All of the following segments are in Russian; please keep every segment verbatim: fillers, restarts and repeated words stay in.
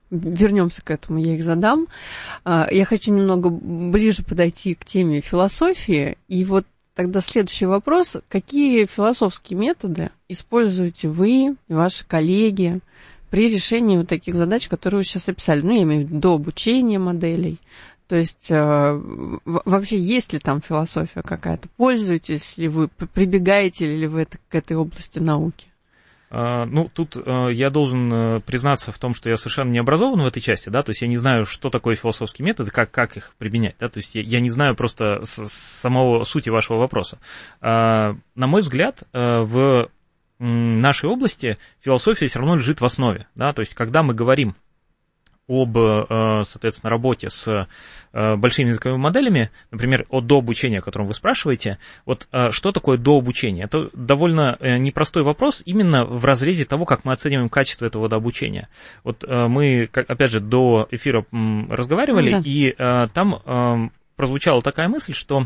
вернемся к этому, я их задам. Я хочу немного ближе подойти к теме философии. И вот тогда следующий вопрос. Какие философские методы используете вы и ваши коллеги при решении вот таких задач, которые вы сейчас описали? Ну, я имею в виду до обучения моделей. То есть вообще есть ли там философия какая-то? Пользуетесь ли вы, прибегаете ли вы к этой области науки? Ну, тут я должен признаться в том, что я совершенно не образован в этой части, да, то есть я не знаю, что такое философские методы, как, как их применять, да, то есть я, я не знаю просто самого сути вашего вопроса. На мой взгляд, в нашей области философия все равно лежит в основе, да, то есть когда мы говорим об, соответственно, работе с большими языковыми моделями, например, о дообучении, о котором вы спрашиваете, вот что такое дообучение? Это довольно непростой вопрос именно в разрезе того, как мы оцениваем качество этого дообучения. Вот мы, опять же, до эфира разговаривали, да. и там прозвучала такая мысль, что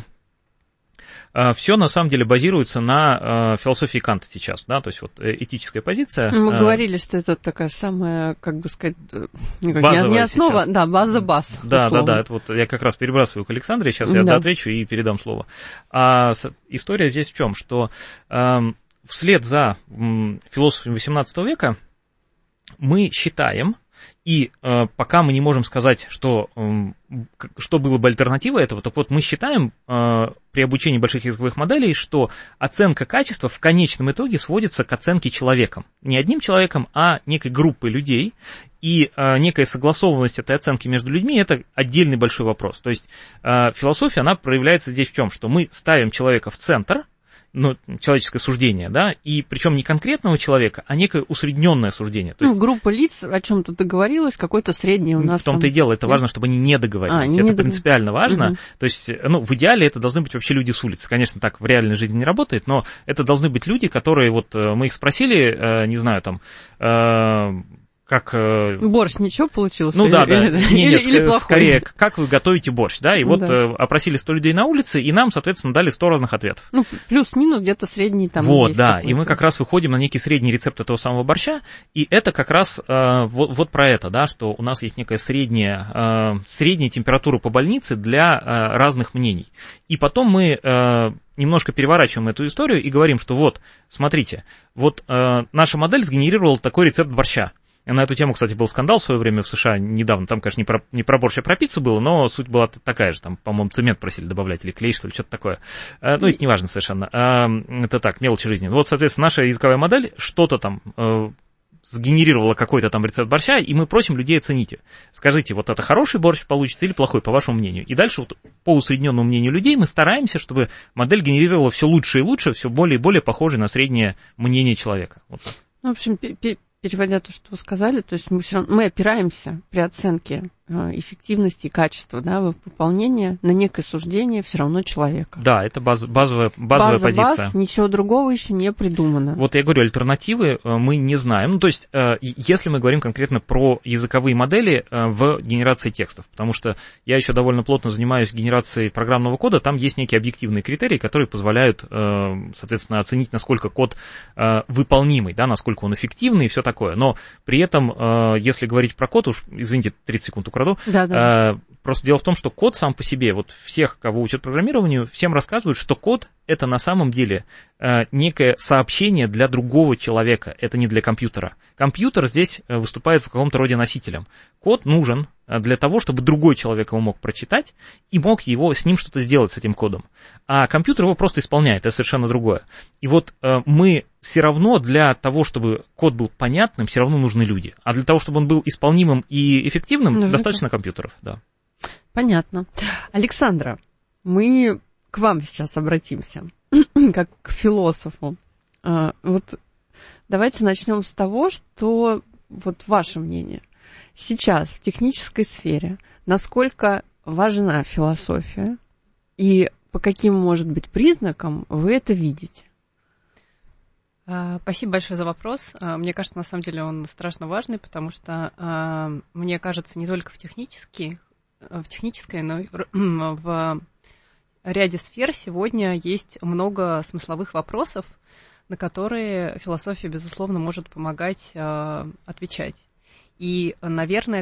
все на самом деле базируется на э, философии Канта сейчас, да, то есть вот этическая позиция. Мы э, говорили, что это такая самая, как бы сказать, базовая не основа, сейчас. Да, база баз. Да, условно. да, да, это вот я как раз перебрасываю к Александре, сейчас я да. отвечу и передам слово. А история здесь в чем, что э, вслед за э, философами восемнадцатого века мы считаем, и э, пока мы не можем сказать, что, э, что было бы альтернативой этого, так вот мы считаем э, при обучении больших языковых моделей, что оценка качества в конечном итоге сводится к оценке человеком. Не одним человеком, а некой группой людей. И э, некая согласованность этой оценки между людьми – это отдельный большой вопрос. То есть э, философия, она проявляется здесь в чем? Что мы ставим человека в центр, ну, человеческое суждение, да, и причем не конкретного человека, а некое усредненное суждение. То есть, ну, группа лиц о чем-то договорилась, какое-то среднее у нас. В том-то там... и дело, это важно, чтобы они не договорились. А, это не принципиально дог... важно. Угу. То есть, ну, в идеале это должны быть вообще люди с улицы. Конечно, так в реальной жизни не работает, но это должны быть люди, которые, вот мы их спросили, не знаю, там, как... Борщ ничего получился? Ну да, да. Или, не, нет, или ск- скорее, как вы готовите борщ, да, и вот да. опросили сто людей на улице, и нам, соответственно, дали сто разных ответов. Ну, плюс-минус где-то средний там. Вот, есть да, какой-то. и мы как раз выходим на некий средний рецепт этого самого борща, и это как раз э, вот, вот про это, да, что у нас есть некая средняя, э, средняя температура по больнице для э, разных мнений. И потом мы... Э, немножко переворачиваем эту историю и говорим, что вот, смотрите, вот э, наша модель сгенерировала такой рецепт борща. На эту тему, кстати, был скандал в свое время в США недавно. Там, конечно, не про, не про борщ, а про пиццу было, но суть была такая же. Там, по-моему, цемент просили добавлять или клей, что ли, что-то такое. А, ну, это не важно совершенно. А, это так, мелочи жизни. Вот, соответственно, наша языковая модель что-то там э, сгенерировала какой-то там рецепт борща, и мы просим людей оцените. Скажите, вот это хороший борщ получится или плохой, по вашему мнению. И дальше вот, по усредненному мнению людей мы стараемся, чтобы модель генерировала все лучше и лучше, все более и более похожее на среднее мнение человека. Вот так. В общем, переводя то, что вы сказали, то есть мы, все равно, мы опираемся при оценке эффективности и качества, да, выполнения на некое суждение все равно человека. Да, это баз, базовая, базовая База, позиция. Баз, ничего другого еще не придумано. Вот я говорю, альтернативы мы не знаем. Ну, то есть, если мы говорим конкретно про языковые модели в генерации текстов, потому что я еще довольно плотно занимаюсь генерацией программного кода, там есть некие объективные критерии, которые позволяют, соответственно, оценить, насколько код выполнимый, да, насколько он эффективный и все такое. Но при этом, если говорить про код, уж, извините, тридцать секунд украду. Да, да. Просто дело в том, что код сам по себе, вот всех, кого учат программированию, всем рассказывают, что код — это на самом деле некое сообщение для другого человека, это не для компьютера. Компьютер здесь выступает в каком-то роде носителем. Код нужен для того, чтобы другой человек его мог прочитать и мог его, с ним что-то сделать, с этим кодом. А компьютер его просто исполняет, это совершенно другое. И вот мы все равно для того, чтобы код был понятным, все равно нужны люди. А для того, чтобы он был исполнимым и эффективным, Нужно достаточно это. компьютеров, да. Понятно. Александра, мы к вам сейчас обратимся, как к философу. Вот давайте начнем с того, что вот ваше мнение. Сейчас в технической сфере насколько важна философия и по каким, может быть, признакам вы это видите? Спасибо большое за вопрос. Мне кажется, на самом деле он страшно важный, потому что, мне кажется, не только в технической, в технической, но и в ряде сфер сегодня есть много смысловых вопросов, на которые философия, безусловно, может помогать отвечать. И, наверное,